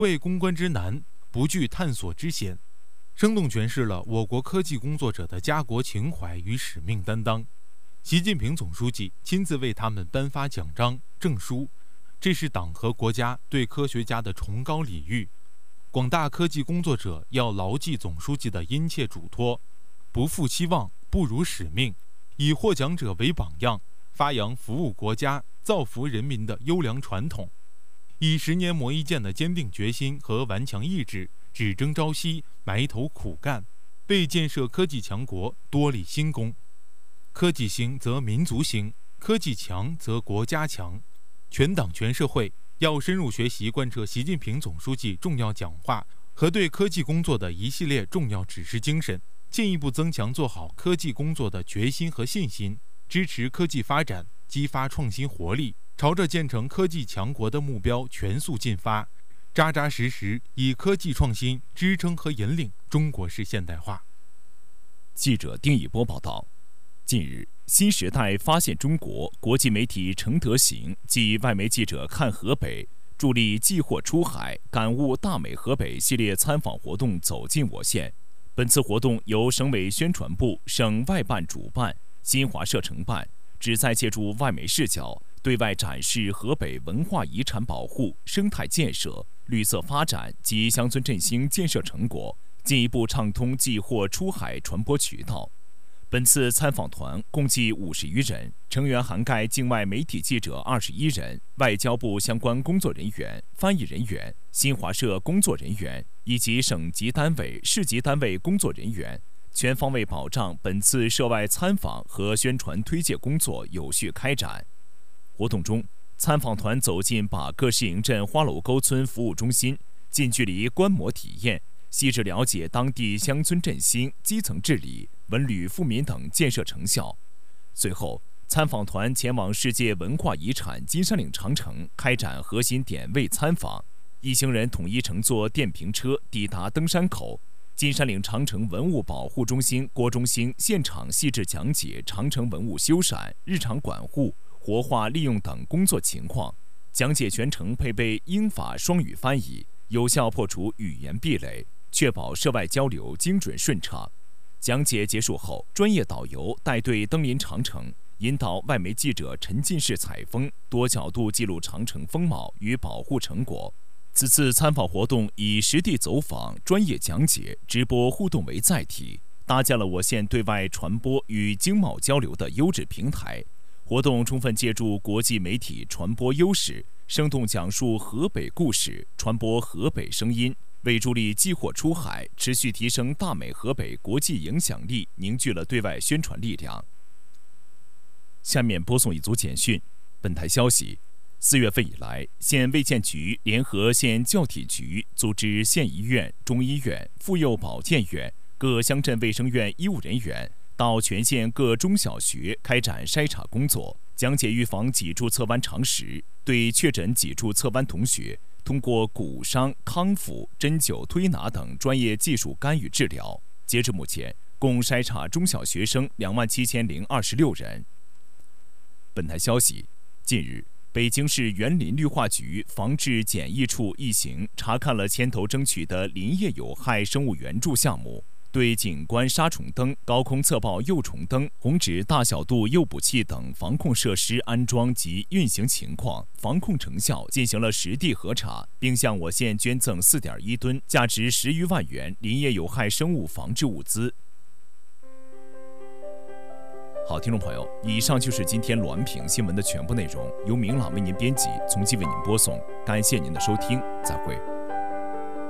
为攻关之难，不惧探索之险，生动诠释了我国科技工作者的家国情怀与使命担当。习近平总书记亲自为他们颁发奖章、证书，这是党和国家对科学家的崇高礼遇。广大科技工作者要牢记总书记的殷切嘱托，不负期望，不辱使命，以获奖者为榜样，发扬服务国家、造福人民的优良传统，以10年磨一剑的坚定决心和顽强意志，只争朝夕，埋头苦干，为建设科技强国多立新功。科技兴则民族兴，科技强则国家强。全党全社会要深入学习贯彻习近平总书记重要讲话和对科技工作的一系列重要指示精神，进一步增强做好科技工作的决心和信心，支持科技发展，激发创新活力，朝着建成科技强国的目标全速进发，扎扎实实以科技创新支撑和引领中国式现代化。 记者丁以波报道。近日，新时代发现中国国际媒体承德行暨外媒记者看河北，助力寄货出海，感悟大美河北系列参访活动走进我县。本次活动由省委宣传部、省外办主办，新华社承办，旨在借助外媒视角，对外展示河北文化遗产保护、生态建设、绿色发展及乡村振兴建设成果，进一步畅通寄货出海传播渠道。本次参访团共计50余人，成员涵盖境外媒体记者21人、外交部相关工作人员、翻译人员、新华社工作人员以及省级单位、市级单位工作人员，全方位保障本次涉外参访和宣传推介工作有序开展。活动中，参访团走进把各市营镇花楼沟村服务中心，近距离观摩体验，细致了解当地乡村振兴、基层治理、文旅富民等建设成效。随后，参访团前往世界文化遗产金山岭长城开展核心点位参访。一行人统一乘坐电瓶车抵达登山口，金山岭长城文物保护中心郭中兴现场细致讲解长城文物修缮、日常管护、活化利用等工作情况，讲解全程配备英法双语翻译，有效破除语言壁垒，确保涉外交流精准顺畅。讲解结束后，专业导游带队登临长城，引导外媒记者沉浸式采风，多角度记录长城风貌与保护成果。此次参访活动以实地走访、专业讲解、直播互动为载体，搭建了我县对外传播与经贸交流的优质平台。活动充分借助国际媒体传播优势，生动讲述河北故事，传播河北声音，为助力寄货出海、持续提升大美河北国际影响力凝聚了对外宣传力量。下面播送一组简讯。本台消息，4月份以来，县卫健局联合县教体局组织县医院、中医院、妇幼保健院、各乡镇卫生院医务人员到全县各中小学开展筛查工作，讲解预防脊柱侧弯常识，对确诊脊柱侧弯同学通过骨伤康复、针灸推拿等专业技术干预治疗。截至目前，共筛查中小学生27026人。本台消息，近日，北京市园林绿化局防治检疫处一行查看了牵头争取的林业有害生物援助项目，对景观杀虫灯、高空测报诱虫灯、红纸大小度诱捕器等防控设施安装及运行情况、防控成效进行了实地核查，并向我县捐赠4.1吨、价值10余万元林业有害生物防治物资。好，听众朋友，以上就是今天滦平新闻的全部内容，由明朗为您编辑，从即为您播送。感谢您的收听，再会。